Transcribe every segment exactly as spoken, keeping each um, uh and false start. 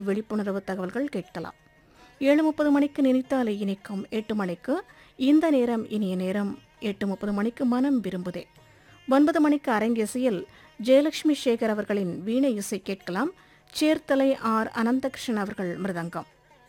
விழிப்புணர்வு தகவல்கள் கேட்கலாம். ஏழு முப்பது மணிக்கு நினைத்தாலே இனிக்கும். எட்டு மணிக்கு இந்த நேரம் இனிய நேரம். எட்டு முப்பது மணிக்கு மனம் விரும்புதே. ஒன்பது மணிக்கு அரங்கேசியில் ஜெயலட்சுமி சேகர் அவர்களின் வீணை இசை கேட்கலாம். சேர்த்தலை ஆர் அனந்தகிருஷ்ணன் அவர்கள் மிருதங்கம்.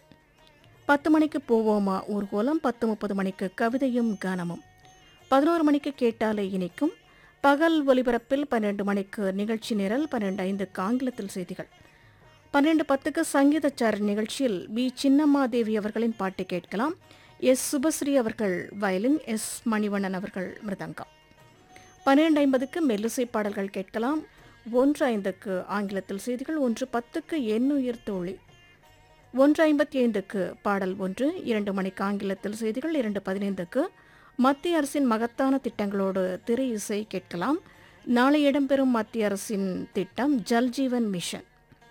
பத்து மணிக்கு போவோமா ஊர்கோலம். பத்து முப்பது மணிக்கு கவிதையும் கானமும். பதினோரு மணிக்கு கேட்டாலே இனிக்கும். பகல் ஒலிபரப்பில் பன்னிரண்டு மணிக்கு நிகழ்ச்சி நிரல். பன்னிரண்டு ஐந்துக்கு ஆங்கிலத்தில் செய்திகள். பன்னிரண்டு பத்துக்கு சங்கீதச்சார் நிகழ்ச்சியில் பி சின்னம்மாதேவி அவர்களின் பாட்டு கேட்கலாம். எஸ் சுபஸ்ரீ அவர்கள் வயலின், எஸ் மணிவண்ணன் அவர்கள் மிருதங்கம். பன்னிரண்டு ஐம்பதுக்கு மெல்லிசை பாடல்கள் கேட்கலாம். ஒன்று ஐந்துக்கு ஆங்கிலத்தில் செய்திகள். ஒன்று பத்துக்கு எண்ணுயிர் தோழி. ஒன்று ஐம்பத்தி ஐந்துக்கு பாடல் ஒன்று. இரண்டு மணிக்கு ஆங்கிலத்தில் செய்திகள். இரண்டு பதினைந்துக்கு மத்திய அரசின் மகத்தான திட்டங்களோடு திரை இசை கேட்கலாம். நாளை இடம்பெறும் மத்திய அரசின் திட்டம் ஜல்ஜீவன் மிஷன்.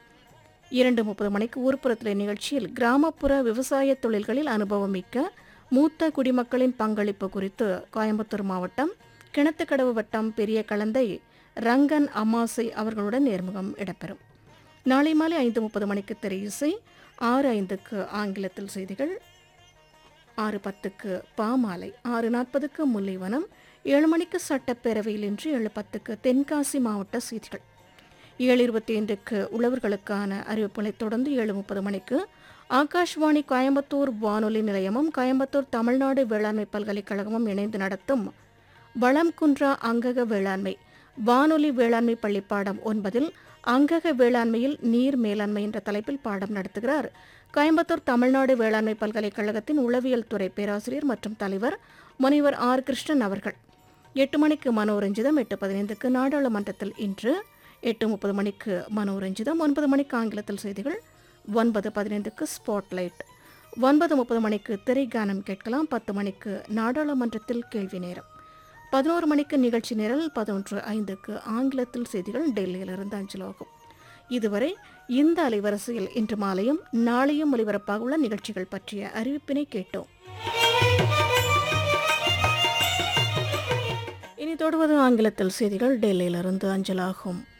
இரண்டு முப்பது மணிக்கு ஊர்ப்புறத்திலே நிகழ்ச்சியில் கிராமப்புற விவசாய தொழில்களில் அனுபவமிக்க மூத்த குடிமக்களின் பங்களிப்பு குறித்து கோயம்புத்தூர் மாவட்டம் கிணத்துக்கடவு வட்டம் பெரிய கலந்தை ரங்கன் அம்மாசை அவர்களுடன் நேர்முகம் இடம்பெறும். நாளை மாலை ஐந்து முப்பது மணிக்கு திரை இசை. ஆறு ஐந்துக்கு ஆங்கிலத்தில் செய்திகள். ஆறு பத்துக்கு பாமாலை. ஆறு நாற்பதுக்கு முல்லைவனம். ஏழு மணிக்கு சட்டப்பேரவையில் இன்று. ஏழு பத்துக்கு தென்காசி மாவட்ட செய்திகள். ஏழு இருபத்தி ஐந்துக்கு உழவர்களுக்கான அறிவிப்புகளை தொடர்ந்து ஏழு முப்பது மணிக்கு ஆகாஷ்வாணி கோயம்புத்தூர் வானொலி நிலையமும் கோயம்புத்தூர் தமிழ்நாடு வேளாண்மை பல்கலைக்கழகமும் இணைந்து நடத்தும் வளம் குன்றா அங்கக வேளாண்மை வானொலி வேளாண்மை பள்ளி பாடம் ஒன்பதில் அங்கக வேளாண்மையில் நீர் மேலாண்மை என்ற தலைப்பில் பாடம் நடத்துகிறார் கோயம்புத்தூர் தமிழ்நாடு வேளாண்மை பல்கலைக்கழகத்தின் உளவியல் துறை பேராசிரியர் மற்றும் தலைவர் முனைவர் ஆர் கிருஷ்ணன் அவர்கள். எட்டு மணிக்கு மனோரஞ்சிதம். எட்டு பதினைந்துக்கு நாடாளுமன்றத்தில் இன்று. எட்டு முப்பது மணிக்கு மனோரஞ்சிதம். ஒன்பது மணிக்கு ஆங்கிலத்தில் செய்திகள். ஒன்பது பதினைந்துக்கு ஸ்பாட்லைட். ஒன்பது முப்பது மணிக்கு திரைகானம் கேட்கலாம். பத்து மணிக்கு நாடாளுமன்றத்தில் கேள்வி நேரம். பதினோரு மணிக்கு நிகழ்ச்சி நிரல். பதினொன்று ஐந்துக்கு ஆங்கிலத்தில் செய்திகள் டெல்லியிலிருந்து அஞ்சலாகும். இதுவரை இந்த அலைவரிசையில் இன்று மாலையும் நாளையும் ஒலிபரப்பாக உள்ள நிகழ்ச்சிகள் பற்றிய அறிவிப்பினை கேட்டோம். இனி தொடர்வது ஆங்கிலத்தில் செய்திகள் டெல்லியிலிருந்து அஞ்சலாகும்.